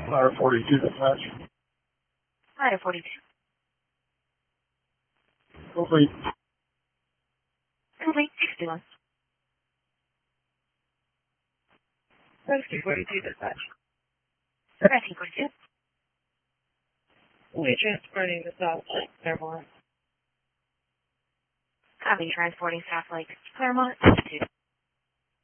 Ladder 42 dispatch. Ladder 42. Complete. Complete. 61. Rescue 42 dispatch. Rescue 42. We're transporting to South Lake, Claremont. Copy. Transporting South Lake, Claremont. 2.